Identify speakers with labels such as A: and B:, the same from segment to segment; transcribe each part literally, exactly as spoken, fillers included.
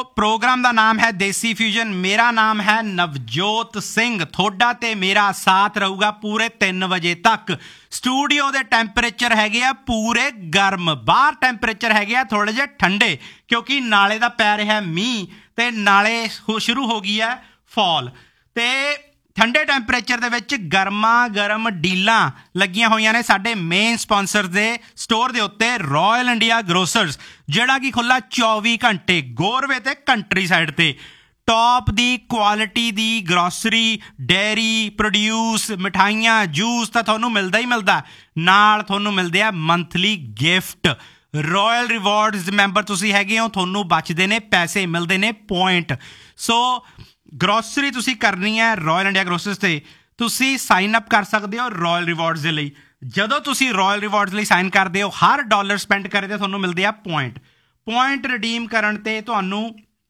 A: Programme का नाम है देसी फ्यूजन। मेरा नाम है नवजोत सिंह। थोड़ा ते मेरा साथ रहूगा पूरे तीन बजे तक। स्टूडियो के टैंपरेचर है पूरे गर्म, बाहर टैंपरेचर है थोड़े जे ठंडे, क्योंकि नाले का पै रहा है मीह ते नाले शुरू हो गई है फॉल। ते ठंडे टैंपरेचर दे विच गर्मा गर्म डीलां लगियां होईयां ने साडे मेन स्पॉन्सर दे स्टोर दे उत्ते रॉयल इंडिया ग्रोसर्स, जिहड़ा कि खुला चौबी घंटे गोरवे ते कंट्री साइड ते। टॉप दी क्वालिटी दी ग्रोसरी, डेयरी प्रोड्यूस, मिठाइयां, जूस तां तुहानूं मिलदा ही मिलदा, नाल तुहानूं मिलदे आ monthly gift. Royal rewards member तुसीं हैगे हो, तुहानूं बचदे ने पैसे, मिलदे ने पॉइंट। सो ग्रोसरी तुसी करनी है रॉयल इंडिया ग्रोसर्स से, तुसी साइन अप कर सकते हो रॉयल रिवॉर्ड्स के लिए। जदों तुसी रॉयल रिवॉर्ड्स लिए साइन करते हो, हर डॉलर स्पेंड करते तुहानूं मिलते हैं पॉइंट। पॉइंट रिडीम करन ते तुहानूं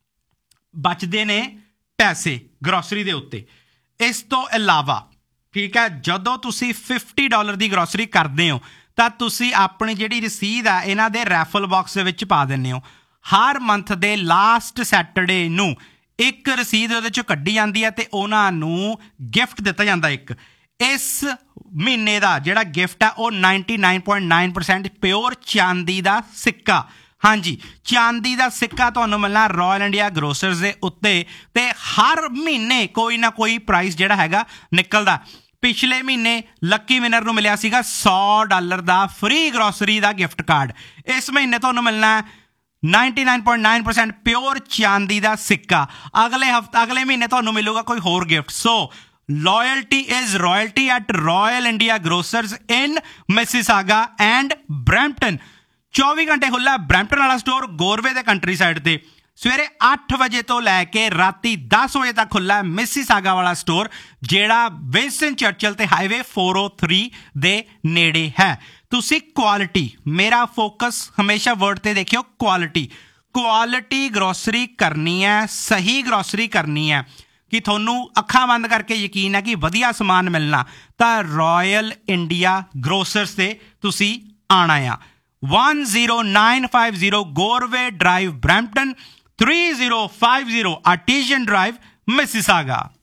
A: बचते ने पैसे ग्रोसरी के उत्ते। इस तो इलावा ठीक है, जदों तुसी फिफ्टी डॉलर की ग्रोसरी करते हो तो तुसी अपनी जिहड़ी रसीद है इन्हां दे रैफल बॉक्स दे विच पा दिंदे हो। हर मंथ के लास्ट सैटरडे नूं एक रसीद उहदे चों कड्ढी जाती है तो उन्होंने गिफ्ट दिता जाता। एक इस महीने का जिहड़ा गिफ्ट है वह ninety nine point nine percent pure चांदी का सिक्का। हाँ जी, चांदी का सिक्का तुहानूं मिलना रॉयल इंडिया ग्रोसर्स के उत्ते। ते हर महीने कोई ना कोई प्राइस जिहड़ा हैगा निकलदा। पिछले महीने लक्की विनर नूं मिलिया सीगा सौ डॉलर का फ्री ग्रोसरी का गिफ्ट कार्ड। इस महीने तुहानूं मिलना ninety nine point nine percent pure चांदी का सिक्का। अगले हफ्ते अगले महीने तुहानूं मिलूगा कोई होर gift. So loyalty is royalty eight royal India grocers in Mississauga and Brampton. चौबी घंटे खुला ब्रैम्पटन वाला स्टोर गोरवे दे कंट्री साइड ते। सवेरे अठ बजे तो लैके राती दस बजे तक खुला है मिसिसागा वाला स्टोर, जेड़ा विंस्टन चर्चिल ते हाईवे फोर ओ थ्री दे नेड़े है। तुसी क्वालिटी, मेरा फोकस हमेशा वर्ड ते देखियो क्वालिटी। क्वालिटी ग्रोसरी करनी है, सही ग्रोसरी करनी है कि थोनू अखा बंद करके यकीन है कि वधिया समान मिलना, तो रॉयल इंडिया ग्रोसर्स से तुसी आना आ। One zero nine five zero Gorve drive Brampton, three zero five zero artesian drive Mississauga.